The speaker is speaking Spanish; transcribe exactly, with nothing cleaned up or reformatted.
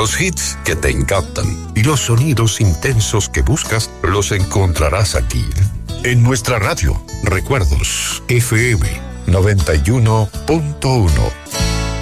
Los hits que te encantan y los sonidos intensos que buscas los encontrarás aquí, en nuestra radio. Recuerdos F M noventa y uno punto uno.